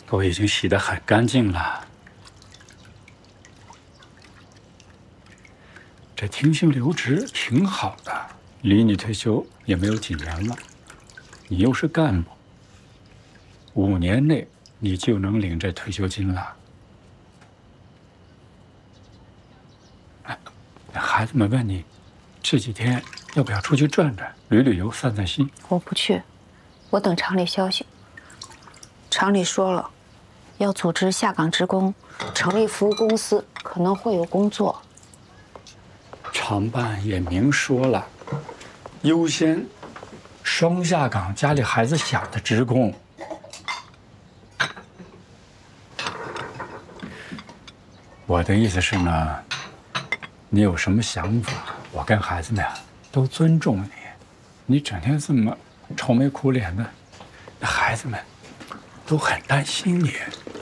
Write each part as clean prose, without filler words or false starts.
我已经洗得很干净了。这停薪留职挺好的，离你退休也没有几年了。你又是干部，5年内你就能领这退休金了。孩子们问你，这几天要不要出去转转、旅旅游、散散心？ 我不去，我等厂里消息。厂里说了，要组织下岗职工成立服务公司，可能会有工作。 厂办也明说了，优先双下岗、家里孩子小的职工。我的意思是呢，你有什么想法，我跟孩子们都尊重你。你整天这么愁眉苦脸的，那孩子们都很担心你。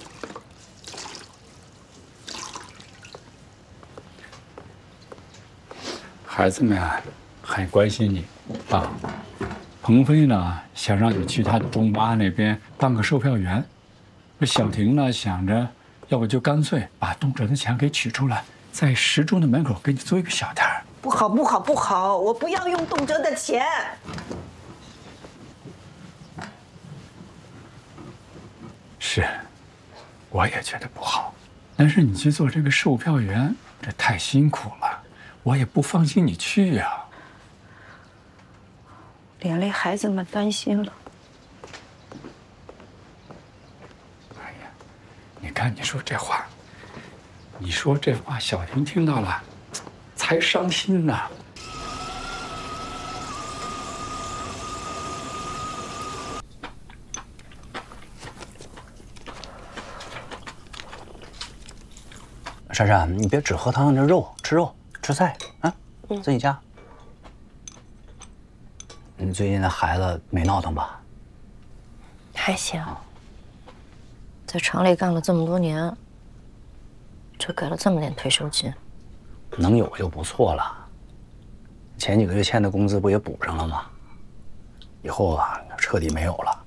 孩子们很关心你啊。鹏飞呢想让你去他东妈那边当个售票员，小婷呢想着，要不就干脆把东哲的钱给取出来，在时钟的门口给你做一个小摊儿。 不好不好不好，我不要用动辄的钱。 是，我也觉得不好，但是你去做这个售票员，这太辛苦了，我也不放心你去呀。 连累孩子们担心了。 哎呀，你看你说这话，你说这话，小婷听到了，才伤心呢。 珊珊，你别只喝汤，这肉吃肉吃菜啊，自己夹。你最近的孩子没闹腾吧？ 还行，在厂里干了这么多年，就给了这么点退休金， 能有就不错了。前几个月欠的工资不也补上了吗？以后啊，彻底没有了。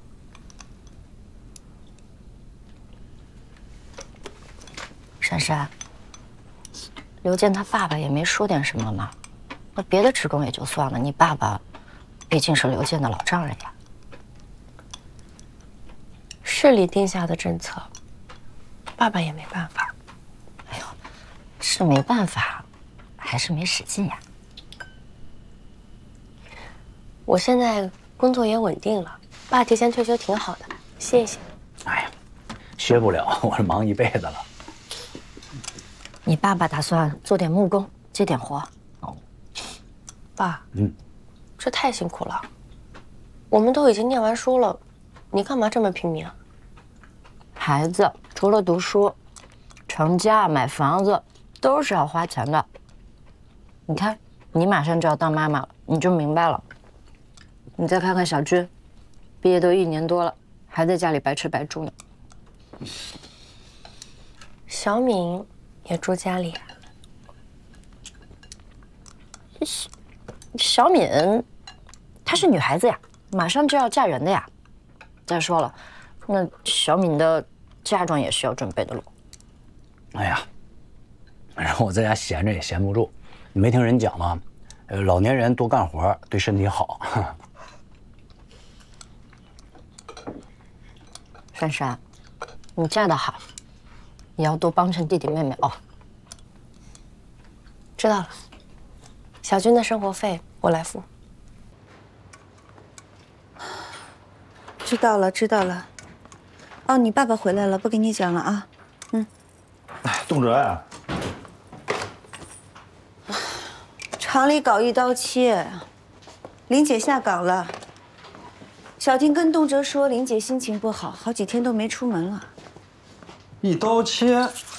珊珊，刘健他爸爸也没说点什么嘛，那别的职工也就算了，你爸爸毕竟是刘健的老丈人呀。 市里定下的政策，爸爸也没办法。 哎呦，是没办法，还是没使劲呀。 我现在工作也稳定了，爸提前退休挺好的，谢谢。 哎呀，歇不了，我是忙一辈子了。 你爸爸打算做点木工，接点活。 哦， 爸，这太辛苦了。我们都已经念完书了，你干嘛这么拼命啊？ 孩子除了读书，成家买房子都是要花钱的。你看，你马上就要当妈妈了，你就明白了。你再看看小军，毕业都1年多了，还在家里白吃白住呢。 小敏也住家里。 小敏，她是女孩子呀，马上就要嫁人的呀。再说了，那小敏的嫁妆也是要准备的喽。 哎呀，然后我在家闲着也闲不住，你没听人讲吗？老年人多干活对身体好。 珊珊，你嫁得好，也要多帮衬弟弟妹妹哦。 知道了，小军的生活费我来付。 知道了，知道了。哦，你爸爸回来了，不跟你讲了啊。 动辄呀， 厂里搞一刀切，林姐下岗了。小婷跟东哲说，林姐心情不好，好几天都没出门了。 一刀切，